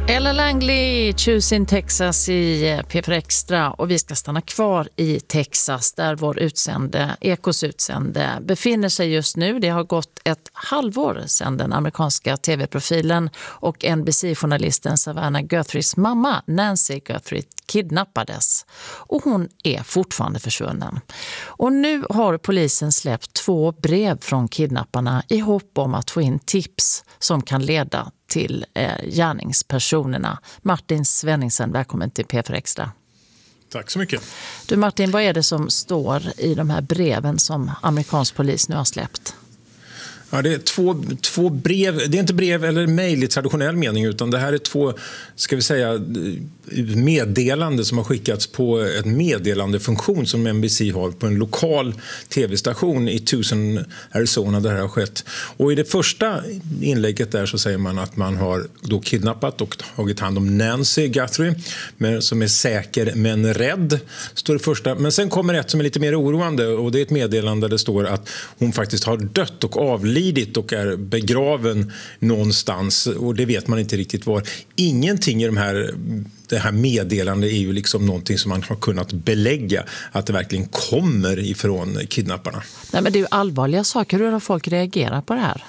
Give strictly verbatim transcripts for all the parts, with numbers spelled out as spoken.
Ella Langley, Choosing Texas i P fyra Extra, och vi ska stanna kvar i Texas där vår utsände, Ekos utsände befinner sig just nu. Det har gått ett halvår sedan den amerikanska tv-profilen och N B C-journalisten Savannah Guthries mamma Nancy Guthrie kidnappades, och hon är fortfarande försvunnen. Och nu har polisen släppt två brev från kidnapparna i hopp om att få in tips som kan leda till eh, gärningspersonerna. Martin Svenningsen, välkommen till P fyra Extra. Tack så mycket. Du Martin, vad är det som står i de här breven som amerikansk polis nu har släppt? Ja, det är två, två brev, det är inte brev eller mejl i traditionell mening, utan det här är två, ska vi säga, meddelande som har skickats på en meddelandefunktion som N B C har på en lokal tv-station i Tucson, Arizona, där det har skett. Och i det första inlägget där så säger man att man har då kidnappat och tagit hand om Nancy Guthrie, som är säker men rädd, står det första. Men sen kommer ett som är lite mer oroande, och det är ett meddelande där det står att hon faktiskt har dött och avlidit och är begraven någonstans, och det vet man inte riktigt var. Ingenting i de här, det här meddelandet är ju liksom någonting som man har kunnat belägga att det verkligen kommer ifrån kidnapparna. Nej, men det är ju allvarliga saker. Hur har folk reagerat på det här?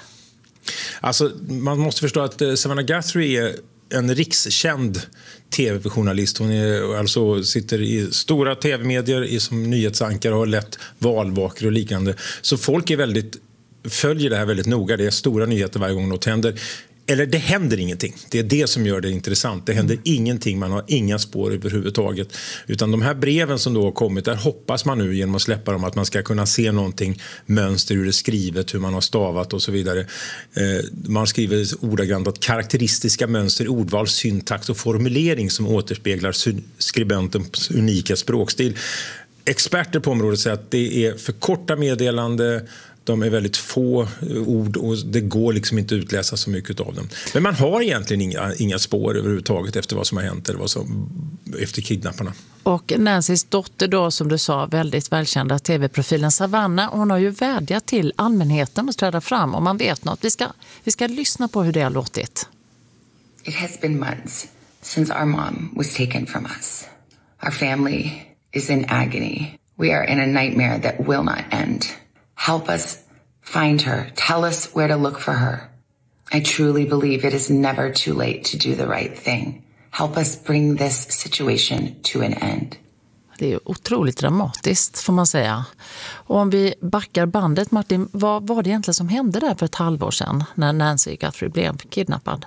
Alltså, man måste förstå att Savannah Guthrie är en rikskänd tv-journalist. Hon är, alltså, sitter i stora tv-medier i, som nyhetsankare och har lett valvakor och liknande. Så folk är väldigt följer det här väldigt noga. Det är stora nyheter varje gång något händer. Eller det händer ingenting. Det är det som gör det intressant. Det händer mm. ingenting. Man har inga spår överhuvudtaget. Utan de här breven som då har kommit, där hoppas man nu genom att släppa dem att man ska kunna se någonting, mönster, hur det är skrivet, hur man har stavat och så vidare. Eh, man skriver ordagrant att karaktäristiska mönster, ordval, syntax och formulering som återspeglar skribentens unika språkstil. Experter på området säger att det är för korta meddelande. De är väldigt få ord och det går liksom inte att utläsa så mycket av dem. Men man har egentligen inga, inga spår överhuvudtaget efter vad som har hänt eller vad som, efter kidnapparna. Och Nancys dotter då, som du sa, väldigt välkända tv-profilen Savannah, hon har ju vädjat till allmänheten att träda fram om man vet något. Vi ska, vi ska lyssna på hur det har låtit. It has been months since our mom was taken from us. Our family is in agony. We are in a nightmare that will not end. Help us find her. Tell us where to look for her. I truly believe it is never too late to do the right thing. Help us bring this situation to an end. Det är otroligt dramatiskt, får man säga. Och om vi backar bandet, Martin, vad var det egentligen som hände där för ett halvår sedan när Nancy Guthrie blev kidnappad?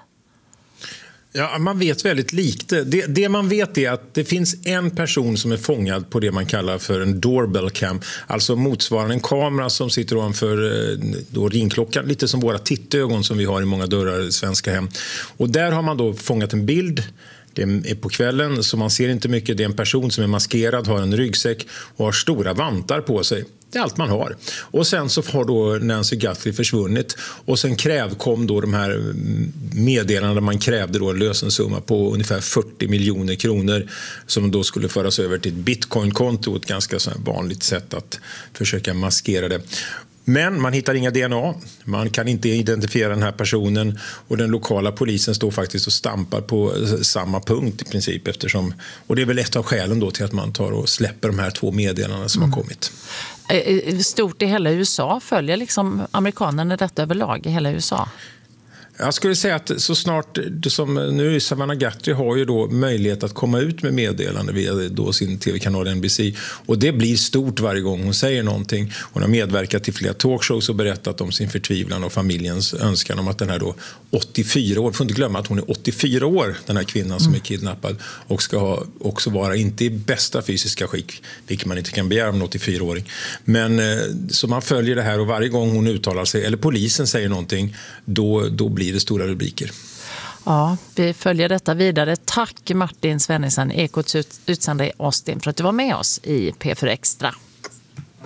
Ja, man vet väldigt lite. Det, det man vet är att det finns en person som är fångad på det man kallar för en doorbell cam. Alltså motsvarande en kamera som sitter ovanför då ringklockan. Lite som våra tittögon som vi har i många dörrar i svenska hem. Och där har man då fångat en bild. Det är på kvällen så man ser inte mycket. Det är en person som är maskerad, har en ryggsäck och har stora vantar på sig. Det är allt man har. Och sen så har då Nancy Guthrie försvunnit. Och sen kräv, kom då de här meddelandena där man krävde då en lösensumma på ungefär fyrtio miljoner kronor som då skulle föras över till ett bitcoinkonto. Ett ganska så här vanligt sätt att försöka maskera det. Men man hittar inga D N A, man kan inte identifiera den här personen och den lokala polisen står faktiskt och stampar på samma punkt i princip eftersom, och det är väl ett av skälen då till att man tar och släpper de här två meddelandena som mm. har kommit. Stort i hela U S A, följer liksom amerikanerna detta överlag i hela U S A? Jag skulle säga att så snart som nu Savannah Guthrie har ju då möjlighet att komma ut med meddelande via då sin tv-kanal N B C och det blir stort varje gång hon säger någonting. Hon har medverkat till flera talkshows och berättat om sin förtvivlan och familjens önskan om att den här då åttiofyra år, får inte glömma att hon är åttiofyra år, den här kvinnan som är kidnappad och ska ha, också vara inte i bästa fysiska skick, vilket man inte kan begära om en åttiofyra-åring. Men så man följer det här och varje gång hon uttalar sig eller polisen säger någonting, då, då blir det stora rubriker. Ja, vi följer detta vidare. Tack Martin Svenningsen, Ekots utsända i Austin, för att du var med oss i P fyra Extra.